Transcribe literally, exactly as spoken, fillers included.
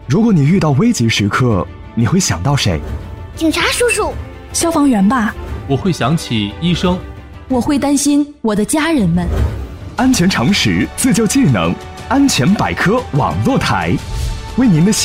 如果你遇到危急时刻，你会想到谁？ 警察叔叔。 消防员吧。 我会想起医生。 我会担心我的家人们。 安全常识，自救技能，安全百科网络台，为您的